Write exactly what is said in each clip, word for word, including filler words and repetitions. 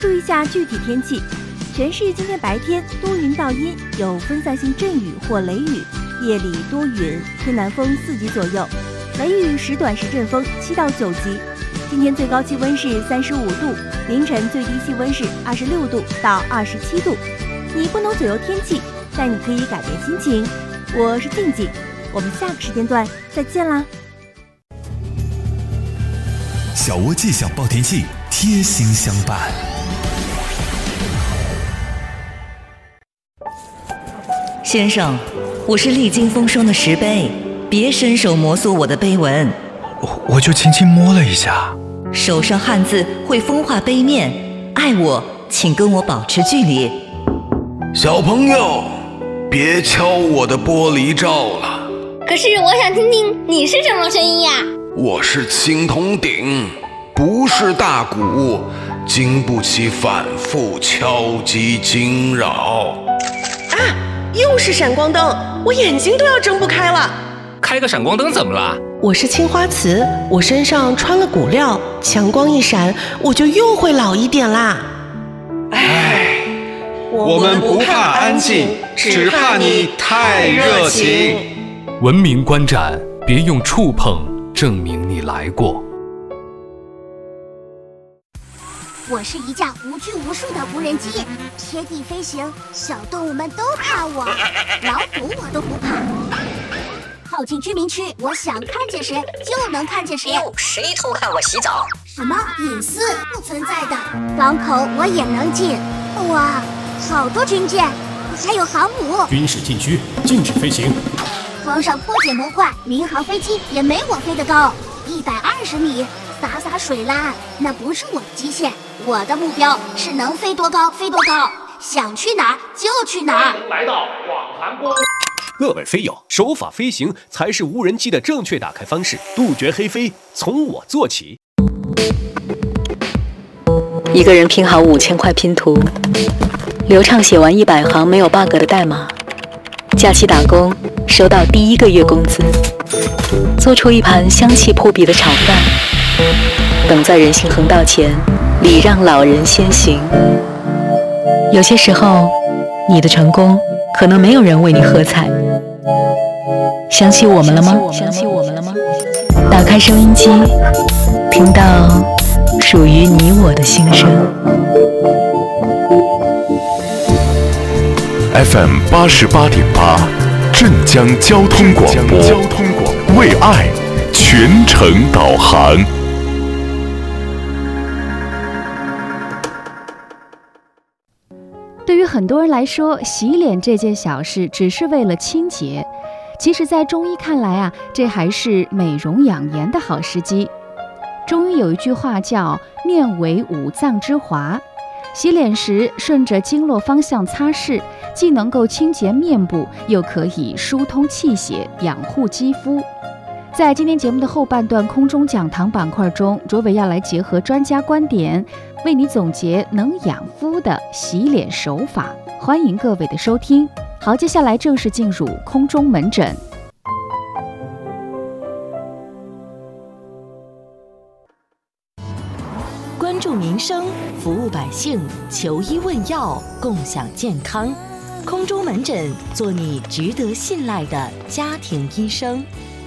注意一下具体天气。全市今天白天多云到阴，有分散性阵雨或雷雨，夜里多云，吹南风四级左右，雷雨时短时阵风七到九级。今天最高气温是三十五度，凌晨最低气温是二十六度到二十七度。你不能左右天气，但你可以改变心情。我是静静，我们下个时间段再见啦。 小窝气象报天气，贴心相伴。 先生，我是历经风霜的石碑，别伸手摩挲我的碑文。 我我就轻轻摸了一下。 手上汉字会风化碑面，爱我请跟我保持距离。 小朋友，别敲我的玻璃罩了。 可是我想听听你是什么声音呀？ 我是青铜鼎，不是大鼓，经不起反复敲击惊扰。 啊，又是闪光灯，我眼睛都要睁不开了。 开个闪光灯怎么了？ 我是青花瓷，我身上穿了骨料，强光一闪，我就又会老一点啦。 唉，我们不怕安静，只怕你太热情。 文明观展，别用触碰证明你来过。 我是一架无拘无束的无人机，贴地飞行，小动物们都怕我，老虎我都不怕。靠近居民区，我想看见谁就能看见谁。 哟，谁偷看我洗澡？ 什么隐私不存在的。港口我也能进。哇，好多军舰，还有航母。 军事禁区，禁止飞行。 皇上破解魔怪，民航飞机也没我飞得高，一百二十米，洒洒水啦，那不是我的极限。我的目标是能飞多高飞多高，想去哪儿就去哪儿。 来到广寒宫。 各位飞友，守法飞行才是无人机的正确打开方式，杜绝黑飞，从我做起。 一个人拼好五千块拼图，流畅写完一百行没有 bug 的代码，假期打工收到第一个月工资，做出一盘香气扑鼻的炒饭，等在人行横道前礼让老人先行。有些时候，你的成功可能没有人为你喝彩。想起我们了吗？想起我们了吗？打开收音机，听到属于你我的心声。 F M 八十八点八，镇江交通广播，交通广播为爱全程导航。 对于很多人来说，洗脸这件小事只是为了清洁。其实在中医看来啊，这还是美容养颜的好时机。中医有一句话叫面为五脏之华，洗脸时顺着经络方向擦拭，既能够清洁面部，又可以疏通气血，养护肌肤。在今天节目的后半段空中讲堂板块中，卓伟要来结合专家观点，为你总结能养肤的洗脸手法。欢迎各位的收听。好，接下来正式进入空中门诊。 关注民生，服务百姓，求医问药，共享健康。空中门诊，做你值得信赖的家庭医生。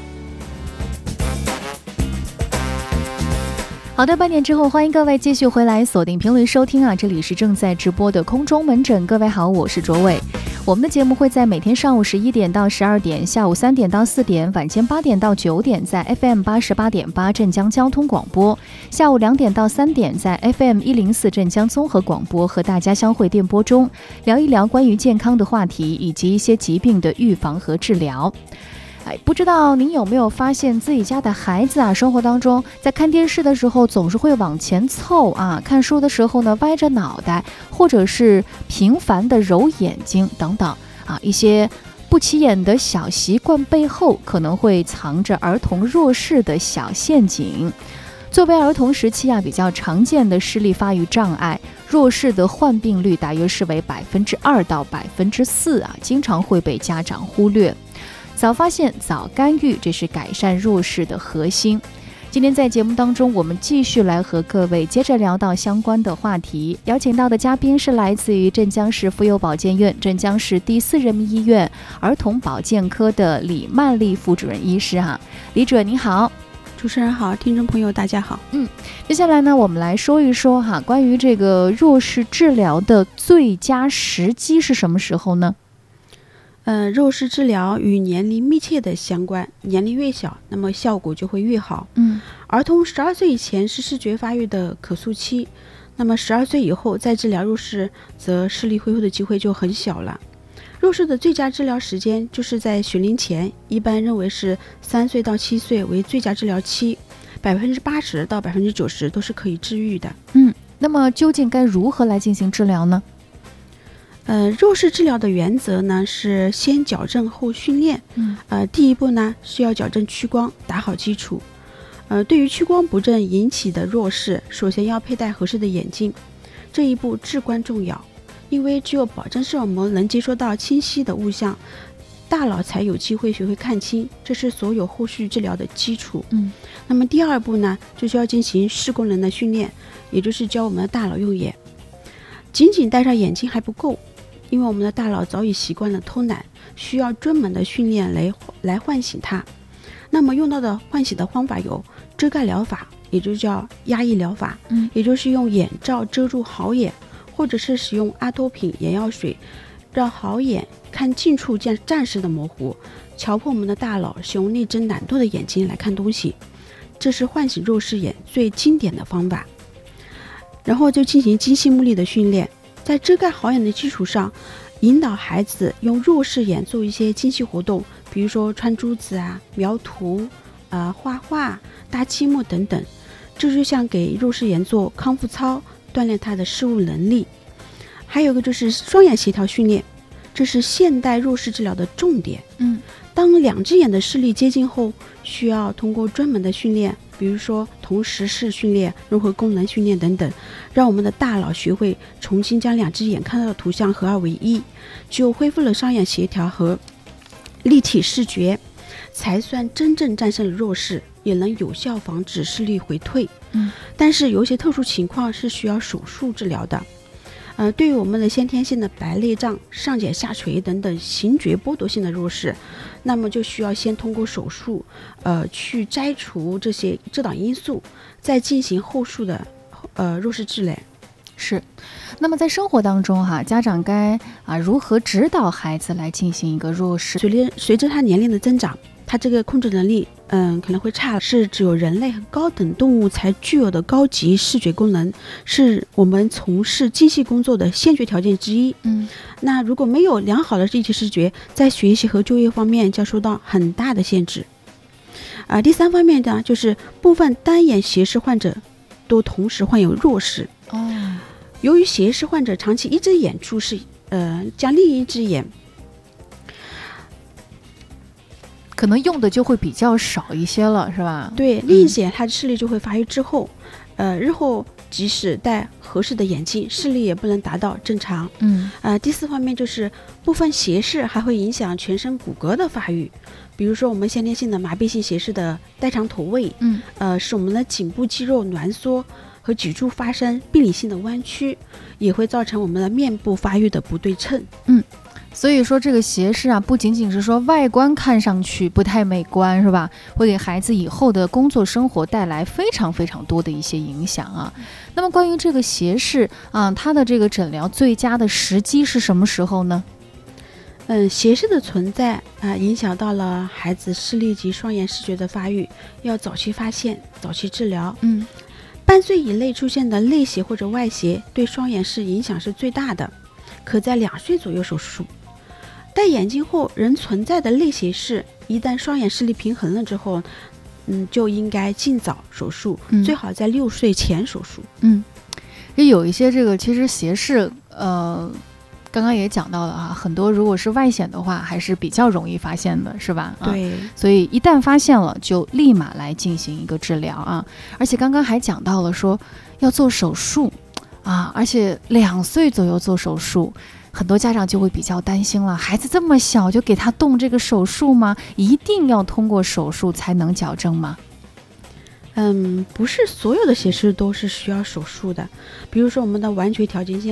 好的，半点之后，欢迎各位继续回来锁定频率收听啊！这里是正在直播的空中门诊，各位好，我是卓伟。我们的节目会在每天上午十一点到十二点，下午三点到四点，晚间八点到九点，在 F M 八十八点八镇江交通广播；下午两点到三点，在 F M 一零四镇江综合广播和大家相会电波中，聊一聊关于健康的话题，以及一些疾病的预防和治疗。哎，不知道您有没有发现自己家的孩子啊，生活当中在看电视的时候总是会往前凑啊，看书的时候呢歪着脑袋，或者是频繁的揉眼睛等等啊，一些不起眼的小习惯背后可能会藏着儿童弱视的小陷阱。作为儿童时期啊比较常见的视力发育障碍，弱视的患病率大约是为百分之二到百分之四啊，经常会被家长忽略。早发现早干预，这是改善弱视的核心。 今天在节目当中，我们继续来和各位接着聊到相关的话题。邀请到的嘉宾是来自于镇江市妇幼保健院、镇江市第四人民医院儿童保健科的李曼丽副主任医师哈。李主任你好。 主持人好，听众朋友大家好。 嗯，接下来呢，我们来说一说哈，关于这个弱视治疗的最佳时机是什么时候呢？ 呃，弱视治疗与年龄密切的相关，年龄越小，那么效果就会越好。 嗯， 儿童十二岁以前是视觉发育的可塑期，那么十二岁以后再治疗弱视，则视力恢复的机会就很小了。弱视的最佳治疗时间就是在学龄前，一般认为是三岁到七岁为最佳治疗期，百分之八十到百分之九十都是可以治愈的。 嗯，那么究竟该如何来进行治疗呢？ 呃，弱视治疗的原则呢是先矫正后训练。 嗯， 呃，第一步呢需要矫正屈光，打好基础。呃，对于屈光不正引起的弱视，首先要佩戴合适的眼镜，这一步至关重要。因为只有保证视网膜能接收到清晰的物象，大脑才有机会学会看清，这是所有后续治疗的基础。 嗯， 那么第二步呢，就需要进行视功能的训练，也就是教我们的大脑用眼。仅仅戴上眼镜还不够，因为我们的大脑早已习惯了偷懒，需要专门的训练来来唤醒它。那么用到的唤醒的方法有遮盖疗法，也就叫压抑疗法， 嗯， 也就是用眼罩遮住好眼，或者是使用阿托品眼药水，让好眼看近处暂暂时的模糊，强迫我们的大脑使用力争懒惰的眼睛来看东西，这是唤醒弱视眼最经典的方法。然后就进行精细目力的训练，在遮盖好眼的基础上，引导孩子用弱视眼做一些精细活动，比如说穿珠子啊、描图、呃、画画、搭积木等等，这就像给弱视眼做康复操，锻炼他的视物能力。还有一个就是双眼协调训练，这是现代弱视治疗的重点。 嗯， 当两只眼的视力接近后，需要通过专门的训练，比如说同时视训练、融合功能训练等等，让我们的大脑学会重新将两只眼看到的图像合二为一。只有恢复了双眼协调和立体视觉，才算真正战胜了弱视，也能有效防止视力回退。 嗯， 但是有一些特殊情况是需要手术治疗的。呃，对于我们的先天性的白内障、上睑下垂等等行觉剥夺性的弱视，那么就需要先通过手术，呃，去摘除这些遮挡因素，再进行后续的呃弱视治疗。 是，那么在生活当中哈，家长该啊如何指导孩子来进行一个弱视？ 随着随着他年龄的增长，他这个控制能力，嗯，可能会差，是只有人类和高等动物才具有的高级视觉功能，是我们从事精细工作的先决条件之一。 嗯， 那如果没有良好的立体视觉，在学习和就业方面将受到很大的限制。啊、呃，第三方面呢，就是部分单眼斜视患者都同时患有弱视。 哦， 由于斜视患者长期一只眼注视，呃，将另一只眼可能用的就会比较少一些了，是吧？ 对，另一只眼它的视力就会发育滞后，呃，日后即使戴合适的眼镜，视力也不能达到正常。 嗯， 呃，第四方面就是部分斜视还会影响全身骨骼的发育，比如说我们先天性的麻痹性斜视的代偿头位， 嗯， 呃，使我们的颈部肌肉挛缩和脊柱发生病理性的弯曲，也会造成我们的面部发育的不对称。 嗯。所以说这个斜视啊，不仅仅是说外观看上去不太美观，是吧？会给孩子以后的工作生活带来非常非常多的一些影响啊。那么关于这个斜视啊，它的这个诊疗最佳的时机是什么时候呢？ 嗯，斜视的存在啊、呃，影响到了孩子视力及双眼视觉的发育，要早期发现，早期治疗。 嗯， 半岁以内出现的内斜或者外斜，对双眼视影响是最大的，可在两岁左右手术。戴眼镜后仍存在的内斜视，一旦双眼视力平衡了之后，嗯，就应该尽早手术， 嗯、 最好在六岁前手术。 嗯，也有一些这个其实斜视，呃，刚刚也讲到了啊，很多如果是外显的话，还是比较容易发现的，是吧？ 对、 啊，所以一旦发现了，就立马来进行一个治疗啊。而且刚刚还讲到了说要做手术啊，而且两岁左右做手术。很多家长就会比较担心了，孩子这么小就给他动这个手术吗？一定要通过手术才能矫正吗？ 嗯，不是所有的斜视都是需要手术的，比如说我们的完全条件性